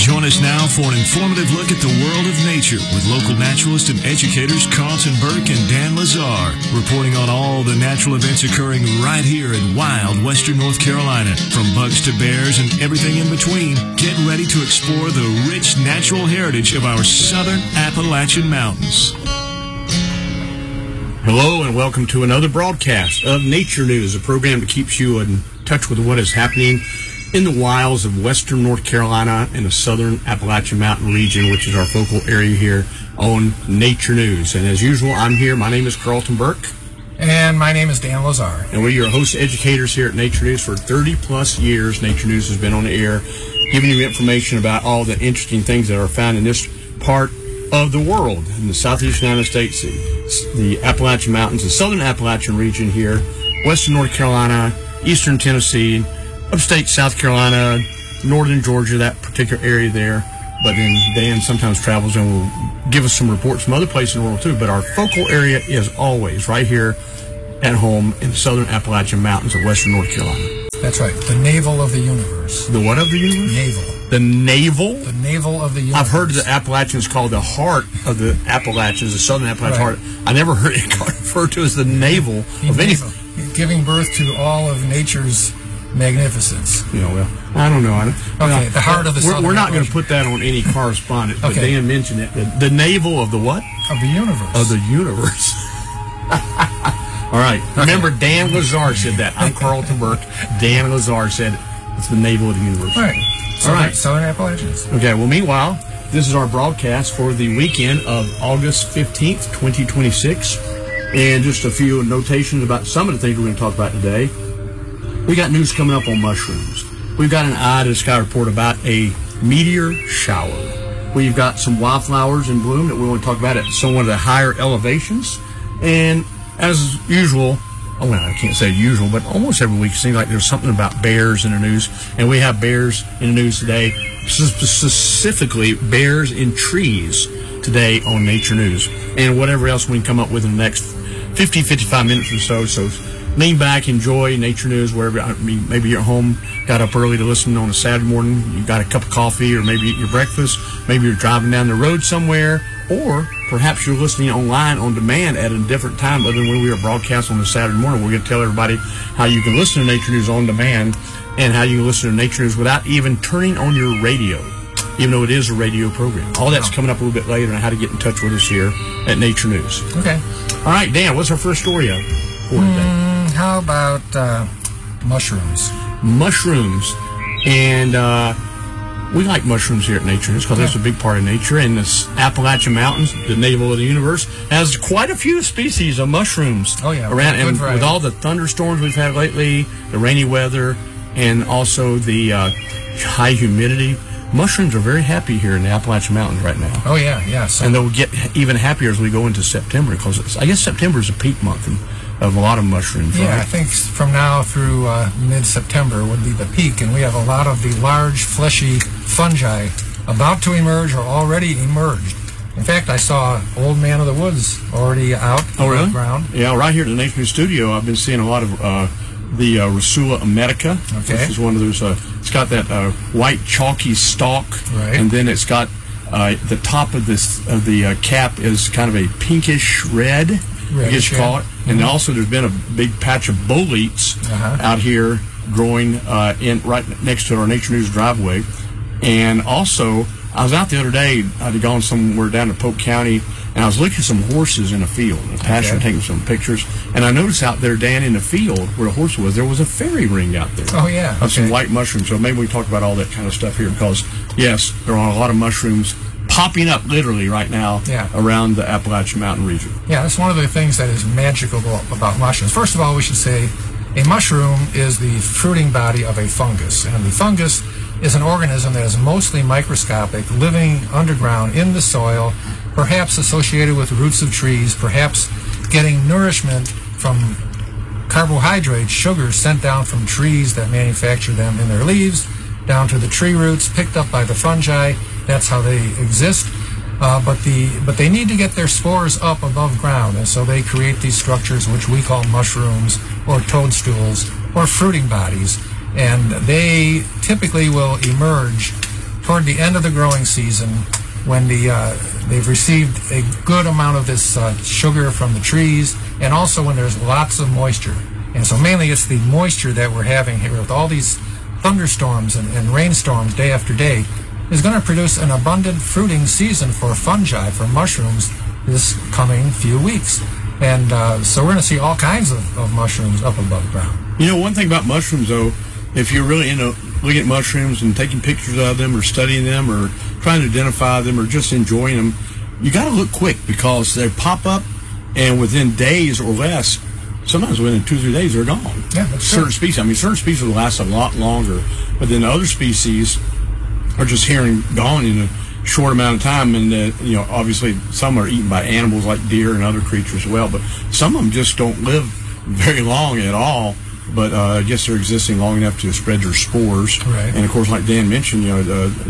Join us now for an informative look at the world of nature with local naturalist and educators Carlton Burke and Dan Lazar, reporting on all the natural events occurring right here in wild western North Carolina. From bugs to bears and everything in between, get ready to explore the rich natural heritage of our southern Appalachian Mountains. Hello and welcome to another broadcast of Nature News, a program that keeps you in touch with what is happening in the wilds of western North Carolina and the southern Appalachian Mountain region, which is our focal area here on Nature News. And as usual, I'm here. My name is Carlton Burke. And my name is Dan Lazar. And we're your host educators here at Nature News. For 30 plus years, Nature News has been on the air, giving you information about all the interesting things that are found in this part of the world, in the southeast United States, the Appalachian Mountains, the southern Appalachian region here, western North Carolina, eastern Tennessee, upstate South Carolina, northern Georgia, that particular area there. But then Dan sometimes travels and will give us some reports from other places in the world too. But our focal area is always right here at home in the southern Appalachian Mountains of western North Carolina. That's right. The navel of the universe. The what of the universe? Navel. The navel? The navel of the universe. I've heard the Appalachians called the heart of the Appalachians, the southern Appalachian heart. I never heard it referred to as the navel of anything. Giving birth to all of nature's magnificence. Yeah, well, I don't know. Okay, the heart of the southern We're not going to put that on any correspondence, but Dan mentioned it. The navel of the what? Of the universe. Of the universe. All right. Remember, Dan Lazar said that. I'm Carlton Burke. Dan Lazar said it's the navel of the universe. All right. Southern Appalachians. Okay, well, meanwhile, this is our broadcast for the weekend of August 15th, 2026. And just a few notations about some of the things we're going to talk about today. We got news coming up on mushrooms. We've got an eye to the sky report about a meteor shower. We've got some wildflowers in bloom that we want to talk about at some of the higher elevations. And as usual, I can't say usual, but almost every week it seems like there's something about bears in the news. And we have bears in the news today, specifically bears in trees today on Nature News. And whatever else we can come up with in the next 50, 55 minutes or so. So lean back, enjoy Nature News wherever. I mean, maybe you're at home, got up early to listen on a Saturday morning, you got a cup of coffee, or maybe eat your breakfast, maybe you're driving down the road somewhere, or perhaps you're listening online on demand at a different time other than when we are broadcast on a Saturday morning. We're going to tell everybody how you can listen to Nature News on demand and how you can listen to Nature News without even turning on your radio, even though it is a radio program. All that's coming up a little bit later and how to get in touch with us here at Nature News. Okay. All right, Dan, what's our first story for today? How about mushrooms? Mushrooms. And we like mushrooms here at Nature News because that's a big part of nature. And the Appalachian Mountains, the navel of the universe, has quite a few species of mushrooms around. And with all the thunderstorms we've had lately, the rainy weather, and also the high humidity, mushrooms are very happy here in the Appalachian Mountains right now. Oh, yeah. So, and they'll get even happier as we go into September because I guess September is a peak month of a lot of mushrooms, right? Yeah, I think from now through mid-September would be the peak, and we have a lot of the large, fleshy fungi about to emerge or already emerged. In fact, I saw Old Man of the Woods already out on the ground. Yeah, right here at the Nature News studio, I've been seeing a lot of the Rusula america. This is one of those. It's got that white chalky stalk, and then it's got the top of the cap is kind of a pinkish red. I guess you call it. And also there's been a big patch of boletes out here growing in right next to our Nature News driveway. And also, I was out the other day, I had gone somewhere down to Polk County, and I was looking at some horses in a field. The pasture taking some pictures. And I noticed out there, Dan, in the field where a horse was, there was a fairy ring out there. Oh, yeah. Of some white mushrooms. So maybe we talk about all that kind of stuff here because, yes, there are a lot of mushrooms popping up literally right now around the Appalachian Mountain region. Yeah, that's one of the things that is magical about mushrooms. First of all, we should say a mushroom is the fruiting body of a fungus, and the fungus is an organism that is mostly microscopic, living underground in the soil, perhaps associated with roots of trees, perhaps getting nourishment from carbohydrates, sugars sent down from trees that manufacture them in their leaves, down to the tree roots, picked up by the fungi. That's how they exist. But they need to get their spores up above ground, and so they create these structures which we call mushrooms or toadstools or fruiting bodies. And they typically will emerge toward the end of the growing season, when they've received a good amount of this sugar from the trees, and also when there's lots of moisture. And so mainly it's the moisture that we're having here with all these thunderstorms and rainstorms day after day is going to produce an abundant fruiting season for fungi, for mushrooms, this coming few weeks. And so we're going to see all kinds of mushrooms up above ground. You know, one thing about mushrooms, though, if you're really into looking at mushrooms and taking pictures of them or studying them or trying to identify them or just enjoying them, you got to look quick because they pop up and within days or less, sometimes within 2 or 3 days, they're gone. Yeah, that's certain true. species. I mean, certain species will last a lot longer, but then other species are just here and gone in a short amount of time. And, you know, obviously some are eaten by animals like deer and other creatures as well, but some of them just don't live very long at all. But I guess they're existing long enough to spread their spores. Right. And of course, like Dan mentioned, you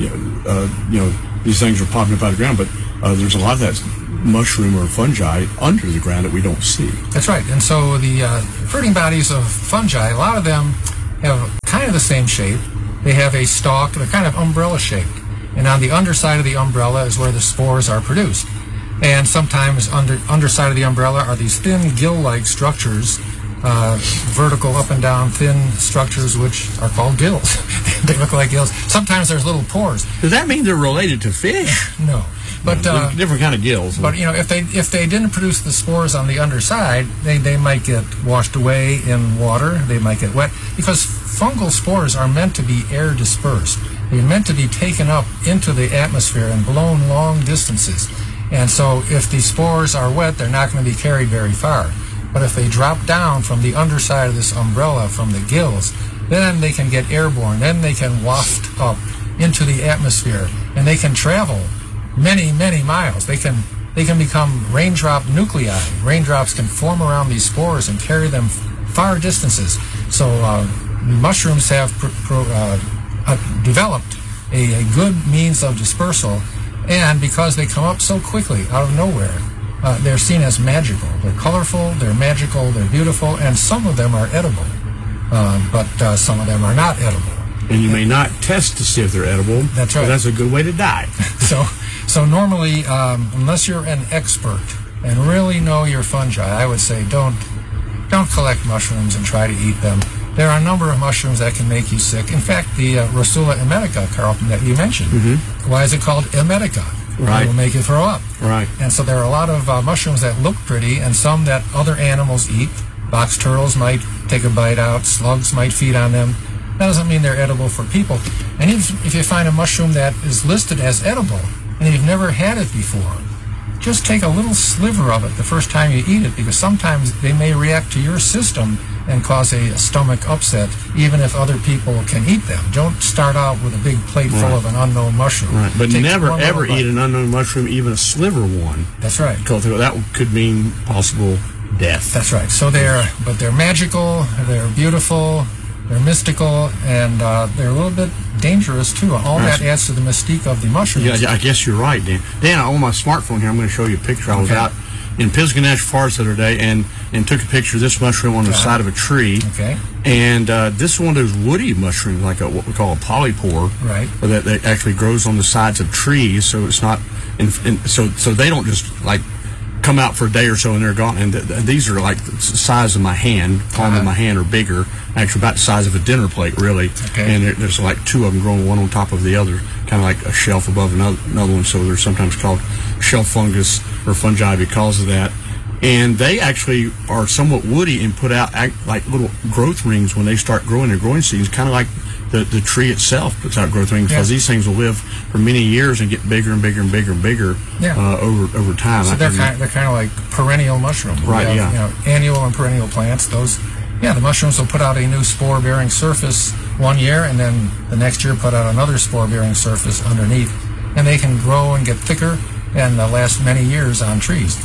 know, these things are popping up out of the ground, but there's a lot of that mushroom or fungi under the ground that we don't see. That's right. And so the fruiting bodies of fungi, a lot of them have kind of the same shape. They have a stalk. They're kind of umbrella shaped. And on the underside of the umbrella is where the spores are produced. And sometimes underside of the umbrella are these thin gill-like structures, vertical up and down thin structures which are called gills. They look like gills. Sometimes there's little pores. Does that mean they're related to fish? No. But different kind of gills. But you know, if they didn't produce the spores on the underside, they might get washed away in water. They might get wet because fungal spores are meant to be air dispersed. They're meant to be taken up into the atmosphere and blown long distances. And so if the spores are wet, they're not going to be carried very far. But if they drop down from the underside of this umbrella, from the gills, then they can get airborne. Then they can waft up into the atmosphere, and they can travel many, many miles. They can become raindrop nuclei. Raindrops can form around these spores and carry them far distances. So mushrooms have developed a good means of dispersal, and because they come up so quickly out of nowhere, they're seen as magical. They're colorful, they're magical, they're beautiful, and some of them are edible, but some of them are not edible. And you may not test to see if they're edible. That's right. But that's a good way to die. So normally, unless you're an expert and really know your fungi, I would say don't collect mushrooms and try to eat them. There are a number of mushrooms that can make you sick. In fact, the Rossula emetica, Carlton, that you mentioned, why is it called emetica? Right. It will make you throw up. Right. And so there are a lot of mushrooms that look pretty and some that other animals eat. Box turtles might take a bite out. Slugs might feed on them. That doesn't mean they're edible for people. And if you find a mushroom that is listed as edible and you've never had it before, just take a little sliver of it the first time you eat it, because sometimes they may react to your system and cause a stomach upset, even if other people can eat them. Don't start out with a big plate full of an unnknown mushroom. Right. But Take never, one ever little bite. eat an unknown mushroom, even a sliver one. That's right. Because that could mean possible death. That's right. So they're magical, they're beautiful, they're mystical, and they're a little bit dangerous too. All that adds to the mystique of the mushrooms. Yeah, I guess you're right, Dan. Dan, on my smartphone here, I'm going to show you a picture. I was out in Pisgah National Forest the other day and took a picture of this mushroom on the side of a tree. Okay. And this is one of those woody mushrooms, like what we call a polypore. Right. That actually grows on the sides of trees, so it's not, so they don't just like come out for a day or so and they're gone. And these are like the size of my hand, palm of my hand or bigger, actually about the size of a dinner plate, really. Okay. And there's like two of them growing one on top of the other, kind of like a shelf above another one. So they're sometimes called shelf fungus or fungi because of that. And they actually are somewhat woody and put out like little growth rings when they start growing their growing seasons, kind of like the tree itself puts out growth rings, because these things will live for many years and get bigger and bigger and bigger and bigger over time. So they're kind of like perennial mushrooms. Right. We have, annual and perennial plants. Those, the mushrooms will put out a new spore-bearing surface one year, and then the next year put out another spore-bearing surface underneath, and they can grow and get thicker and last many years on trees.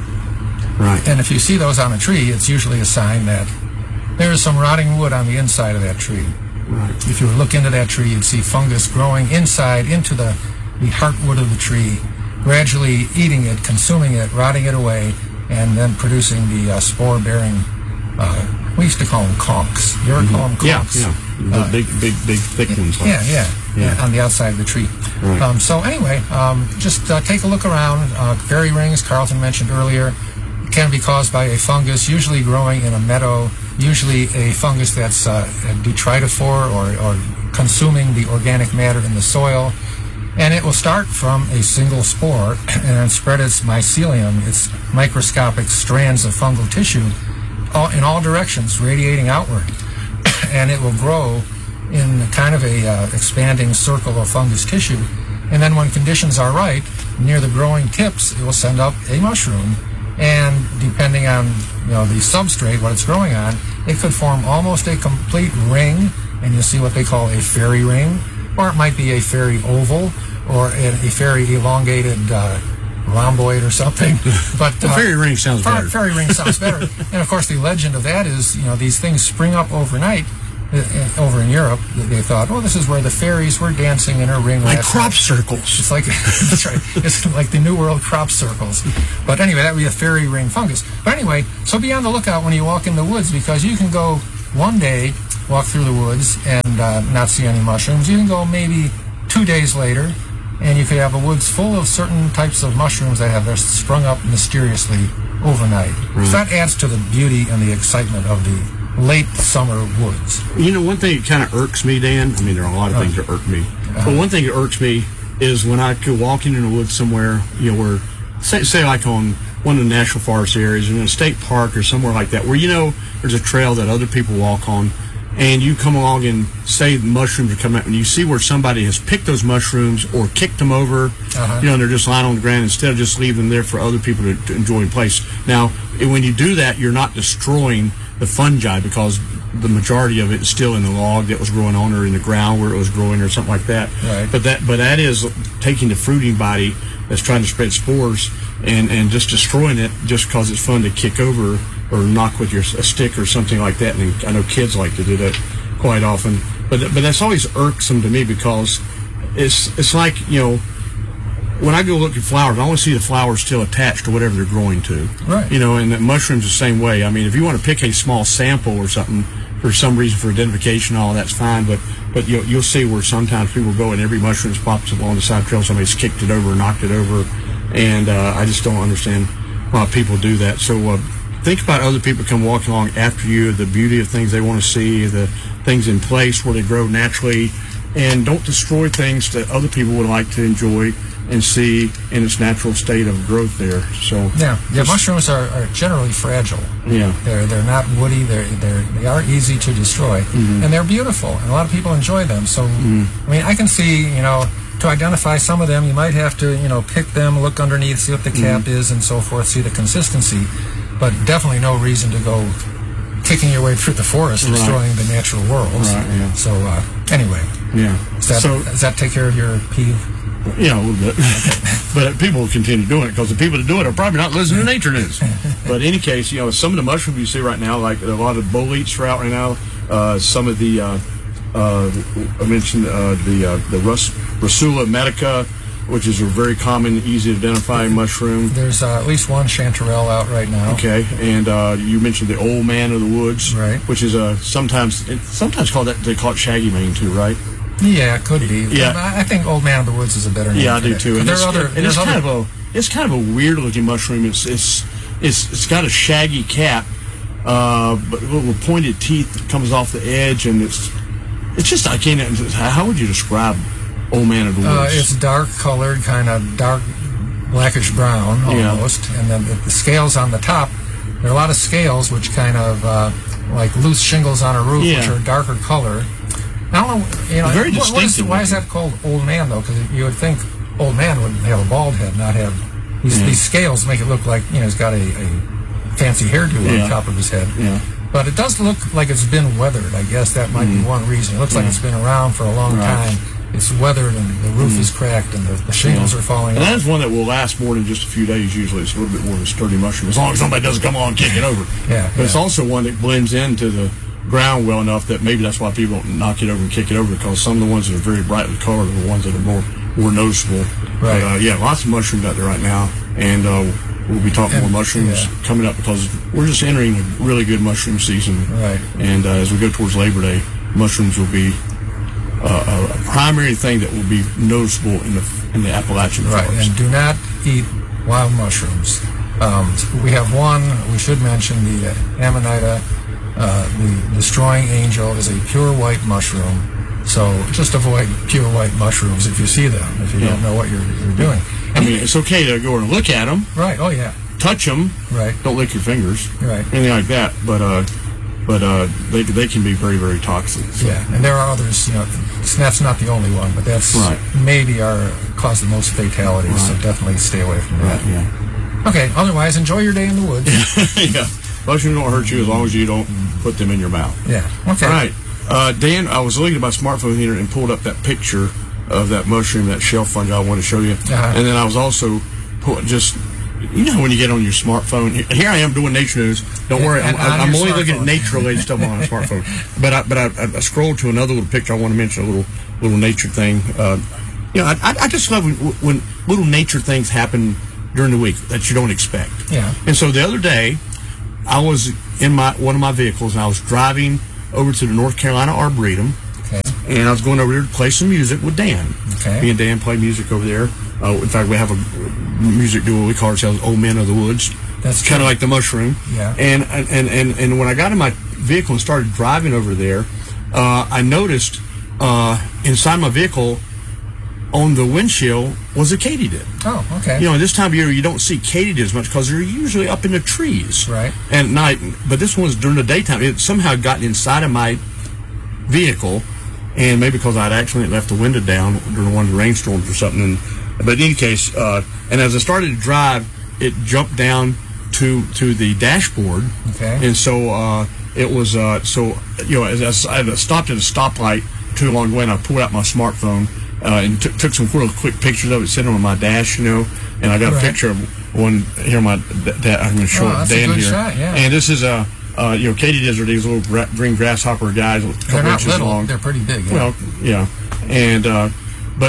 Right. And if you see those on a tree, it's usually a sign that there is some rotting wood on the inside of that tree. Right. If you look into that tree, you'd see fungus growing inside into the heartwood of the tree, gradually eating it, consuming it, rotting it away, and then producing the spore-bearing We used to call them conchs. You ever call them conchs? Yeah. The big, thick ones. Like Yeah, on the outside of the tree. Right. So anyway, just take a look around. Fairy rings, Carlton mentioned earlier, can be caused by a fungus, usually growing in a meadow, usually a fungus that's detritophore or consuming the organic matter in the soil. And it will start from a single spore and then spread its mycelium, its microscopic strands of fungal tissue, in all directions, radiating outward. And it will grow in kind of a expanding circle of fungus tissue. And then when conditions are right, near the growing tips, it will send up a mushroom. And depending on the substrate, what it's growing on, it could form almost a complete ring, and you'll see what they call a fairy ring, or it might be a fairy oval, or a fairy elongated rhomboid or something. But the fairy ring sounds better. Fairy ring sounds better. And of course, the legend of that is, these things spring up overnight. Over in Europe, they thought, this is where the fairies were dancing in a ring. Like crop circles. It's like, that's right. It's like the New World crop circles. But anyway, that would be a fairy ring fungus. But anyway, so be on the lookout when you walk in the woods, because you can go one day, walk through the woods, and not see any mushrooms. You can go maybe 2 days later, and you could have a woods full of certain types of mushrooms that have sprung up mysteriously overnight. So that adds to the beauty and the excitement of the late summer woods. One thing that kind of irks me, Dan, I mean, there are a lot of things that irk me, but one thing that irks me is when I go walking in the woods somewhere, where, say like on one of the national forest areas, in a state park or somewhere like that, where there's a trail that other people walk on, and you come along and say the mushrooms are coming out, and you see where somebody has picked those mushrooms or kicked them over, and they're just lying on the ground instead of just leaving them there for other people to enjoy in place. Now, when you do that, you're not destroying the fungi, because the majority of it is still in the log that was growing on, or in the ground where it was growing, or something like that. Right. But that is taking the fruiting body that's trying to spread spores and just destroying it just because it's fun to kick over or knock with a stick or something like that. And I know kids like to do that quite often. But that's always irksome to me, because it's like, when I go look at flowers, I want to see the flowers still attached to whatever they're growing to. Right. And the mushrooms the same way. I mean, if you want to pick a small sample or something for some reason, for identification, all that's fine. But you'll see where sometimes people go and every mushroom pops up along the side trail. Somebody's kicked it over, knocked it over, and I just don't understand why people do that. So think about other people come walking along after you, the beauty of things they want to see, the things in place where they grow naturally, and don't destroy things that other people would like to enjoy and see in its natural state of growth there. So mushrooms are generally fragile. Yeah, they're not woody. They are easy to destroy, and they're beautiful, and a lot of people enjoy them. So I mean, I can see, to identify some of them, you might have to pick them, look underneath, see what the cap is, and so forth, see the consistency. But definitely no reason to go kicking your way through the forest, destroying the natural worlds. Right, yeah. So anyway, does that take care of your peeve? A little bit. But people will continue doing it, because the people that do it are probably not listening to nature news. But in any case, some of the mushrooms you see right now, like a lot of boletes are out right now. Some of the, I mentioned the Russula medica, which is a very common, easy to identify mushroom. There's at least one chanterelle out right now. Okay, and you mentioned the old man of the woods, right? Which is sometimes called that. They call it shaggy mane too, right? Yeah, it could be. Yeah, I think Old Man of the Woods is a better name. Yeah, I do too. And it's kind of a weird looking mushroom. It's got a shaggy cap, but little pointed teeth that comes off the edge, and it's just, I can't. How would you describe Old Man of the Woods? It's dark colored, kind of dark blackish brown almost, and then the scales on the top. There are a lot of scales which kind of like loose shingles on a roof, which are darker color. I don't know, very distinctive. Why is that called Old Man, though? Because you would think Old Man would have a bald head, not have these scales make it look like he's got a fancy hairdo on top of his head. Yeah. But it does look like it's been weathered. I guess that might be one reason. It looks like it's been around for a long time. It's weathered, and the roof is cracked, and the shingles are falling off. And that is one that will last more than just a few days. Usually, it's a little bit more of a sturdy mushroom, as long as somebody doesn't come along and kick it over. But it's also one that blends into the ground well enough that maybe that's why people don't knock it over and kick it over, because some of the ones that are very brightly colored are the ones that are more noticeable. Right. But, lots of mushrooms out there right now, and we'll be talking more mushrooms coming up, because we're just entering a really good mushroom season. Right. And as we go towards Labor Day, mushrooms will be a primary thing that will be noticeable in the Appalachian Right, forests. and do not eat wild mushrooms. We have one, we should mention, the Amanita, the destroying angel, is a pure white mushroom. So just avoid pure white mushrooms if you see them, if you don't know what you're doing. I mean, it's okay to go and look at them. Right, oh yeah. Touch them. Right. Don't lick your fingers. Right. Anything like that. But they can be very, very toxic. So. Yeah, and there are others, that's not the only one, but that's maybe cause the most fatalities, so definitely stay away from that. Right, yeah. Okay, otherwise, enjoy your day in the woods. Yeah. Mushrooms don't hurt you as long as you don't put them in your mouth. Yeah, okay. All right. Dan, I was looking at my smartphone here and pulled up that picture of that mushroom, that shelf fungi I wanted to show you. And then I was also when you get on your smartphone, here I am doing nature news. Don't worry, I'm only looking at nature-related stuff on my smartphone. But I scrolled to another little picture. I want to mention a little nature thing. I just love when little nature things happen during the week that you don't expect. Yeah. And so the other day, I was in one of my vehicles, and I was driving over to the North Carolina Arboretum. Okay. And I was going over there to play some music with Dan. Okay. Me and Dan play music over there. In fact, we have a music duo. We call ourselves Old Men of the Woods. That's kind of like the mushroom. Yeah. And when I got in my vehicle and started driving over there, I noticed inside my vehicle on the windshield was a katydid. Oh, okay. This time of year you don't see katydids much because they're usually up in the trees. Right. At night, but this one was during the daytime. It somehow got inside of my vehicle, and maybe because I'd actually left the window down during one of the rainstorms or something. But in any case, and as I started to drive, it jumped down to the dashboard. Okay. And so it was as I stopped at a stoplight too long away, and I pulled out my smartphone and took some real quick pictures of it sitting on my dash, and I got a picture of one here. I'm going to show it Dan here. Shot, yeah. And this is katydids are these little green grasshopper guys, a couple They're not inches little. long. They're pretty big. Yeah. Well, yeah, and but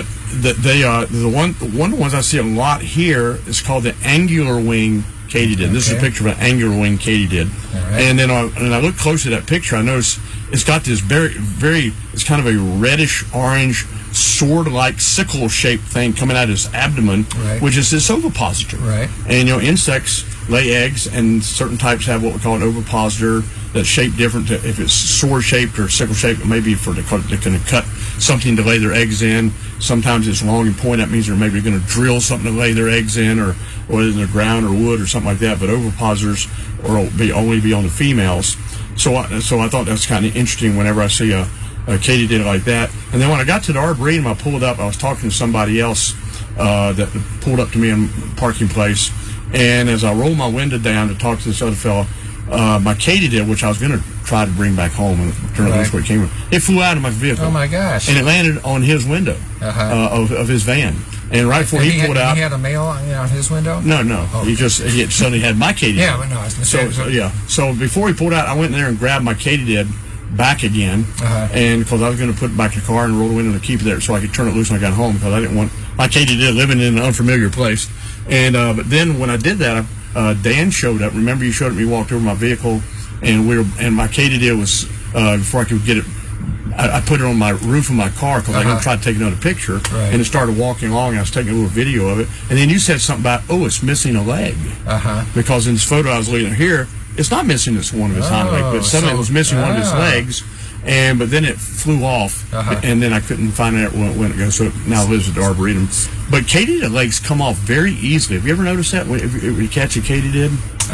the one of the ones I see a lot here is called the angular wing katydid. Okay. This is a picture of an angular wing katydid. Right. And then when I look closely at that picture, I notice it's got this very it's kind of a reddish orange sword-like sickle-shaped thing coming out of his abdomen, which is this ovipositor. Right. And insects lay eggs, and certain types have what we call an ovipositor that's shaped different. If it's sword-shaped or sickle-shaped, maybe they're going to cut something to lay their eggs in. Sometimes it's long and pointed. That means they're maybe going to drill something to lay their eggs in, or in the ground or wood or something like that. But ovipositors only be on the females. So I thought that's kind of interesting whenever I see a katydid like that. And then when I got to the Arboretum, I pulled up. I was talking to somebody else that pulled up to me in the parking place. And as I rolled my window down to talk to this other fellow, my katydid, which I was going to try to bring back home and turn out where it came from, it flew out of my vehicle. Oh, my gosh. And it landed on his window of his van. And right before he pulled out... He had a male on his window? No. Oh. He suddenly had my katydid. Yeah, but no, I was going to say... So before he pulled out, I went in there and grabbed my katydid back again, and because I was going to put it back in the car and roll the window to keep it there so I could turn it loose when I got home, because I didn't want my katydid living in an unfamiliar place. And but then when I did that, Dan showed up. Remember, you showed up. We walked over my vehicle, and my katydid was before I could get it. I put it on my roof of my car because I was going to try to take another picture, and it started walking along. And I was taking a little video of it, and then you said something about, it's missing a leg, because in this photo I was looking at here, it's not missing this one of his hind legs, but suddenly it was missing one of his legs. But then it flew off, and then I couldn't find out when it goes. So it now lives at the Arboretum. But katydid legs come off very easily. Have you ever noticed that when you catch a katydid?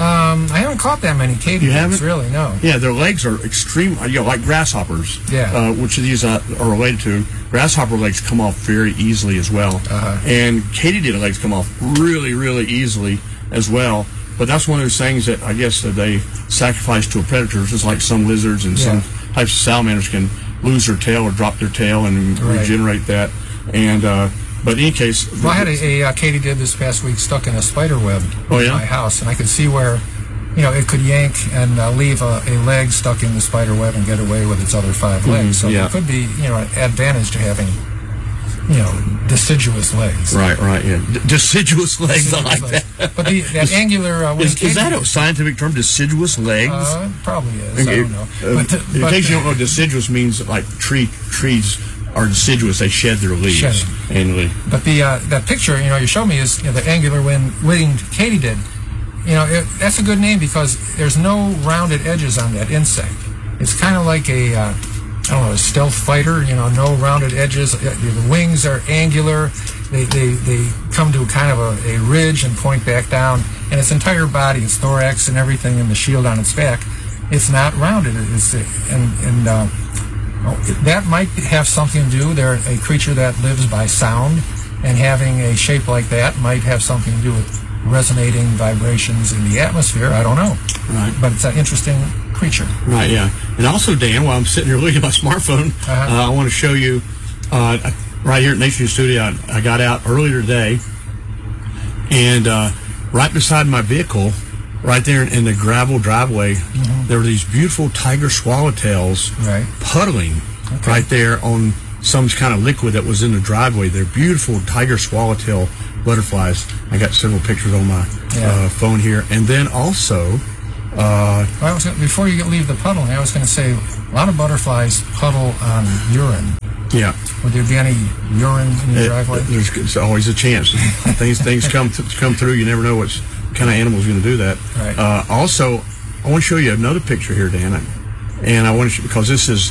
I haven't caught that many katydids. You haven't? Really? No. Yeah, their legs are extreme. Like grasshoppers. Yeah. Which of these are related to. Grasshopper legs come off very easily as well, and katydid legs come off really, really easily as well. But that's one of those things that I guess that they sacrifice to a predator, just like some lizards and some types of salamanders can lose their tail or drop their tail and regenerate that. And but in any case, I had a katydid this past week stuck in a spider web in my house, and I could see where it could yank and leave a leg stuck in the spider web and get away with its other 5 legs. So it could be an advantage to having deciduous legs. Right, yeah. Deciduous legs, I like that. But that angular winged is that a scientific term, deciduous legs? Probably is. I don't know. In case you don't know, deciduous means like trees are deciduous. They shed their leaves annually. But that picture, you showed me is the angular winged katydid. That's a good name because there's no rounded edges on that insect. It's kind of like a stealth fighter. No rounded edges. The wings are angular. They come to kind of a ridge and point back down. And its entire body, its thorax and everything, and the shield on its back, it's not rounded. That might have something to do. They're a creature that lives by sound, and having a shape like that might have something to do with resonating vibrations in the atmosphere. I don't know. Right. But it's an interesting creature. Right, yeah. And also, Dan, while I'm sitting here looking at my smartphone, I want to show you, right here at Nature Studio, I got out earlier today, and right beside my vehicle, right there in the gravel driveway, there were these beautiful tiger swallowtails puddling right there on some kind of liquid that was in the driveway. They're beautiful tiger swallowtail butterflies. I got several pictures on my phone here. And then also... before you leave the puddling, I was going to say, a lot of butterflies puddle on urine. Yeah. Would there be any urine in your driveway? There's always a chance. Things come through. You never know what kind of animal is going to do that. Right. Also, I want to show you another picture here, Dan. And I want to because this is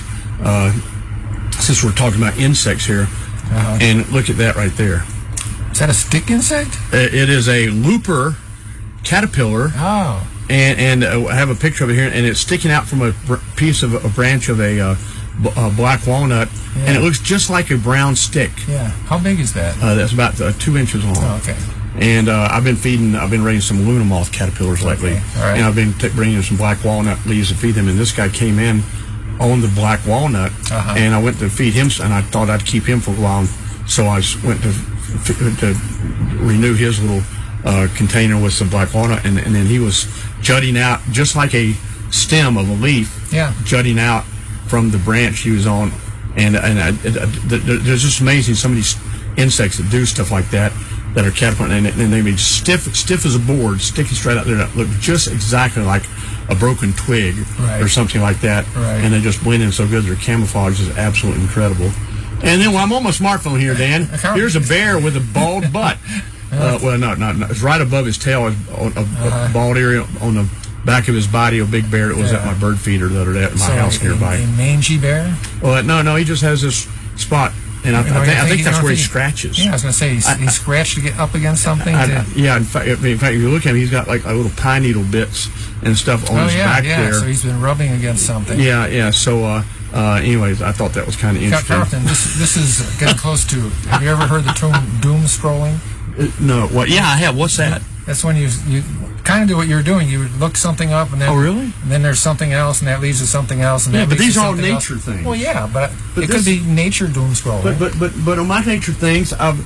since we're talking about insects here, and look at that right there. Is that a stick insect? It is a looper caterpillar. Oh. And I have a picture of it here, and it's sticking out from a piece of a branch of a black walnut, and it looks just like a brown stick. Yeah. How big is that? That's about 2 inches long. Oh, okay. And I've been raising some Luna moth caterpillars lately, All right. and I've been bringing some black walnut leaves to feed them. And this guy came in on the black walnut, and I went to feed him, and I thought I'd keep him for a while, so I went to renew his little container with some black walnut, and then he was jutting out just like a stem of a leaf, jutting out from the branch he was on, and there's just amazing some of these insects that do stuff like that are caterpillar, and they be stiff as a board, sticking straight out there, that look just exactly like a broken twig or something like that, and they just blend in so good. Their camouflage is absolutely incredible. And then when I'm on my smartphone here, Dan, here's a bear with a bald butt. Well, no, it's right above his tail, a bald area on the back of his body, a big bear that was at my bird feeder the other day at my house nearby. A mangy bear? Well, no, he just has this spot, and I think that's where he scratches. Yeah, I was going to say, he scratched to get up against something? In fact, if you look at him, he's got like little pine needle bits and stuff on his back there. So he's been rubbing against something. Yeah, so... anyways, I thought that was kind of interesting. Carlton, this is getting close to... Have you ever heard the term doom scrolling? No. What? Yeah, I have. What's that? That's when you kind of do what you're doing. You look something up, and then... Oh, really? And then there's something else, and that leads to something else, and but these are all nature things. Well, yeah, but it could be nature doom scrolling. But on my nature things,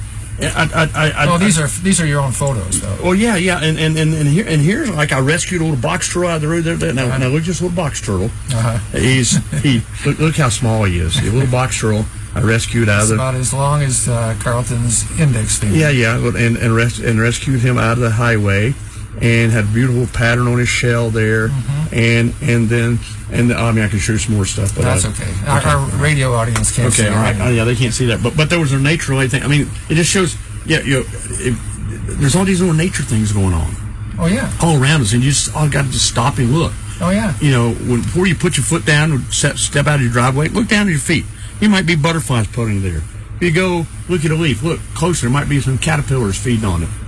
these are your own photos, though. Well, yeah, and here's like I rescued a little box turtle out of the road there. Now look at this little box turtle. Look how small he is. A little box turtle I rescued out of the. About as long as Carlton's index finger. Yeah, and rescued him out of the highway, and had a beautiful pattern on his shell there, and I mean I can show you some more stuff, but that's okay. Our radio audience can't see. Okay, all right. Yeah, they can't see that, but there was a nature related thing. I mean, it just shows. Yeah, there's all these little nature things going on. Oh yeah. All around us, and you just all got to just stop and look. Oh yeah. Before you put your foot down and step out of your driveway, look down at your feet. There might be butterflies puddling there. If you go look at a leaf, look closer. There might be some caterpillars feeding on it.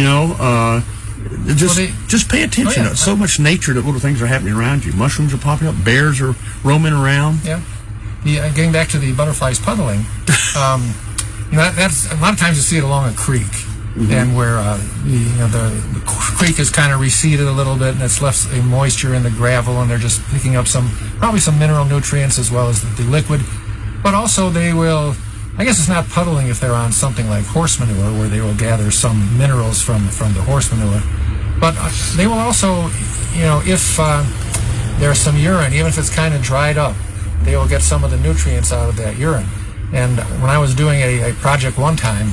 Just pay attention. There's so much nature that little things are happening around you. Mushrooms are popping up. Bears are roaming around. Yeah. Getting back to the butterflies puddling, that's a lot of times you see it along a creek, and where the creek is kind of receded a little bit, and it's left a moisture in the gravel, and they're just picking up probably some mineral nutrients as well as the liquid. But also they will. I guess it's not puddling if they're on something like horse manure, where they will gather some minerals from the horse manure. But they will also, if there's some urine, even if it's kind of dried up, they will get some of the nutrients out of that urine. And when I was doing a project one time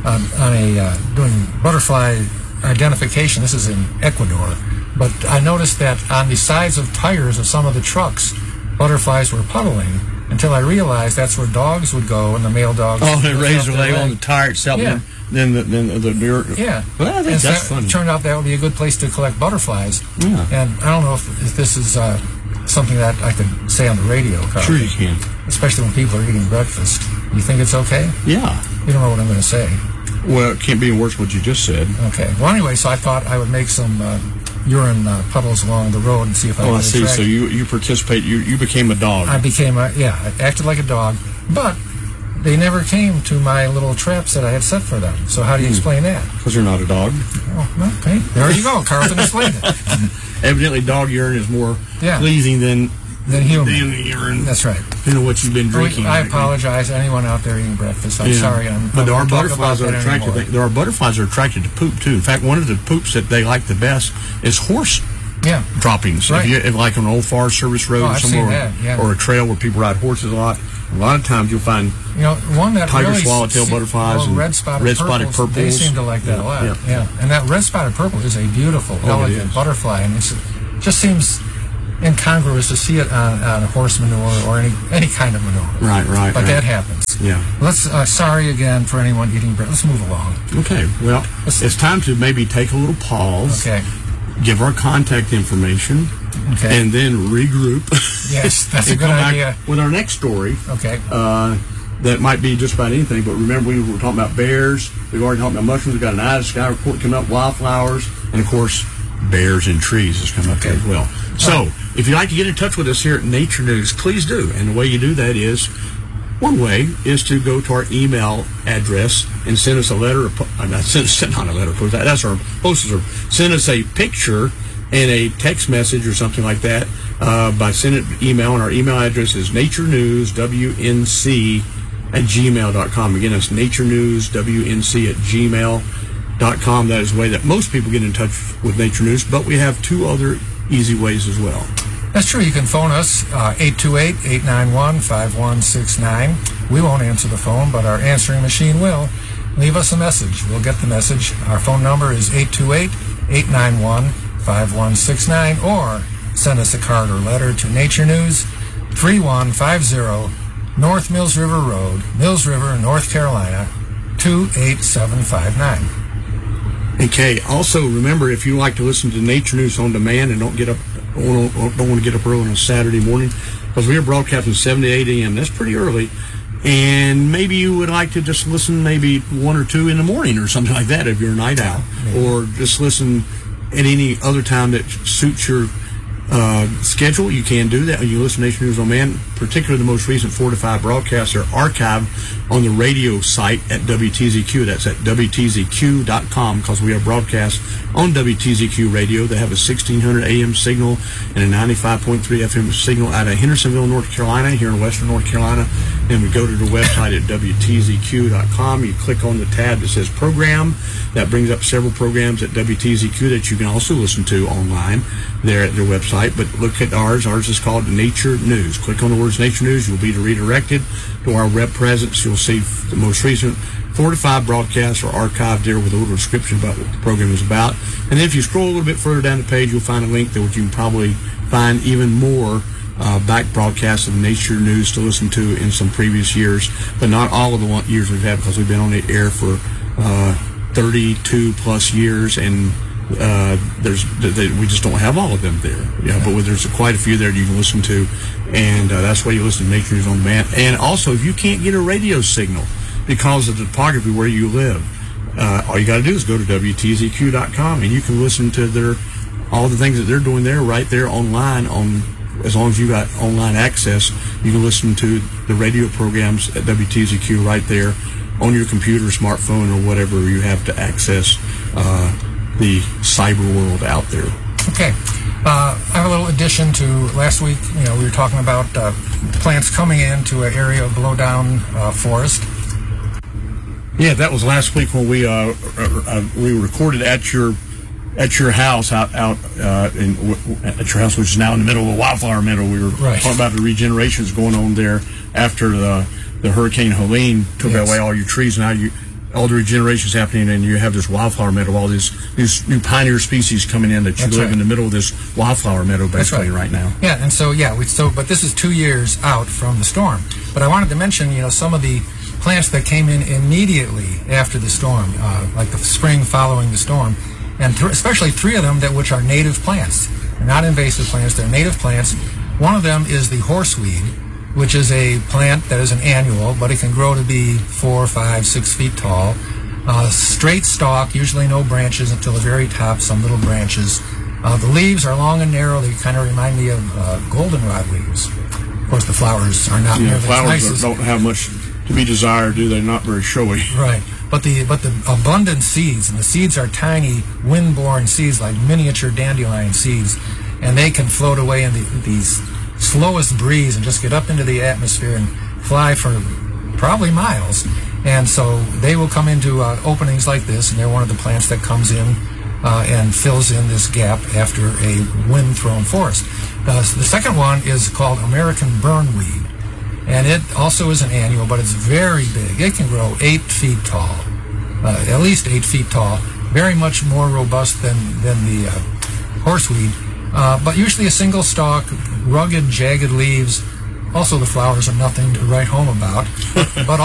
doing butterfly identification, this is in Ecuador, but I noticed that on the sides of tires of some of the trucks, butterflies were puddling, until I realized that's where dogs would go, and the male dogs. Oh, they raise their leg on the tire itself. Yeah. Then the dirt. Yeah. Well, I think that's funny. It turned out that would be a good place to collect butterflies. Yeah. And I don't know if this is something that I could say on the radio, Carl. Sure you can. Especially when people are eating breakfast. You think it's okay? Yeah. You don't know what I'm going to say. Well, it can't be worse what you just said. Okay. Well, anyway, so I thought I would make some urine puddles along the road and see if I could I see. So you participate. You became a dog. I became I acted like a dog, but they never came to my little traps that I had set for them. So how do you explain that? Because you're not a dog. Oh, okay. There you go. Carlton explained it. Evidently, dog urine is more pleasing than human urine. That's right. You know what you've been drinking. I apologize to anyone out there eating breakfast. I'm sorry. But there are butterflies that are attracted. There are butterflies that are attracted to poop too. In fact, one of the poops that they like the best is horse droppings. Right. If like on an old Forest Service road or somewhere, or a trail where people ride horses a lot of times you'll find one that tiger really swallowtail butterflies and red-spotted purples. They seem to like that a lot. Yeah. And that red-spotted purple is a beautiful, elegant butterfly, and it just seems incongruous to see it on horse manure or any kind of manure. Right. But that happens. Yeah. Let's. Sorry again for anyone eating bread. Let's move along. Okay. Well, it's time to maybe take a little pause. Okay. Give our contact information. Okay. And then regroup. Yes, that's a good idea. With our next story. Okay. That might be just about anything, but remember we were talking about bears. We've already talked about mushrooms. We've got an eye to sky report coming up, wildflowers, and of course, bears and trees is coming up there as well. So, if you'd like to get in touch with us here at Nature News, please do. And the way you do that is, one way is to go to our email address and send us a letter. Not a letter. That's our postal service. Send us a picture and a text message or something like that by sending email. And our email address is naturenewswnc@gmail.com. Again, that's naturenewswnc@gmail.com. That is the way that most people get in touch with Nature News, but we have two other easy ways as well. That's true. You can phone us, 828-891-5169. We won't answer the phone, but our answering machine will. Leave us a message. We'll get the message. Our phone number is 828-891-5169, or send us a card or letter to Nature News, 3150 North Mills River Road, Mills River, North Carolina, 28759. Okay. Also, remember, if you like to listen to Nature News on demand and don't want to get up early on a Saturday morning, because we are broadcasting 7 to 8 a.m. That's pretty early. And maybe you would like to just listen maybe 1 or 2 in the morning or something like that if you're a night owl. Or just listen at any other time that suits your schedule. You can do that. You listen to Nation News on Demand. Particularly the most recent 4 to 5 broadcasts are archived on the radio site at WTZQ. That's at WTZQ.com, because we are broadcast on WTZQ radio. They have a 1600 AM signal and a 95.3 FM signal out of Hendersonville, North Carolina, here in western North Carolina. And we go to the website at WTZQ.com. You click on the tab that says program. That brings up several programs at WTZQ that you can also listen to online there at their website. But look at ours. Ours is called Nature News. Click on the words Nature News. You'll be redirected to our web presence. You'll see the most recent 4 to 5 broadcasts are archived there with a little description about what the program is about. And then if you scroll a little bit further down the page, you'll find a link that you can probably find even more back broadcasts of Nature News to listen to in some previous years, but not all of the years we've had, because we've been on the air for 32 plus years, and we just don't have all of them there. Yeah, but there's quite a few there you can listen to, and that's why you listen to Nature News on Demand. And also, if you can't get a radio signal because of the topography where you live, all you got to do is go to WTZQ.com, and you can listen to all the things that they're doing there right there online. As long as you got online access, you can listen to the radio programs at WTZQ right there on your computer, smartphone, or whatever you have to access the cyber world out there. Okay. I have a little addition to last week. We were talking about plants coming into an area of blowdown forest. Yeah, that was last week when we recorded at your house at your house, which is now in the middle of a wildflower meadow. We were talking about the regeneration that's going on there after the Hurricane Helene took Yes. away all your trees. Now all the regeneration is happening, and you have this wildflower meadow, all these new pioneer species coming in that you That's live right. in the middle of this wildflower meadow basically right now. Yeah, and so but this is 2 years out from the storm. But I wanted to mention, some of the plants that came in immediately after the storm, like the spring following the storm, and especially 3 of them which are native plants. They're not invasive plants; they're native plants. One of them is the horseweed, which is a plant that is an annual, but it can grow to be 4, 5, 6 feet tall. Straight stalk, usually no branches until the very top, some little branches. The leaves are long and narrow. They kind of remind me of goldenrod leaves. Of course, the flowers are not nearly as Flowers nice as... don't have much to be desired, do they? Not very showy. Right. But the abundant seeds, and the seeds are tiny, wind-borne seeds, like miniature dandelion seeds, and they can float away in these slowest breeze and just get up into the atmosphere and fly for probably miles. And so they will come into openings like this, and they're one of the plants that comes in and fills in this gap after a wind-thrown forest. The second one is called American burnweed, and it also is an annual, but it's very big. It can grow 8 feet tall, at least 8 feet tall, very much more robust than the horseweed, but usually a single stalk, rugged, jagged leaves. Also, the flowers are nothing to write home about, but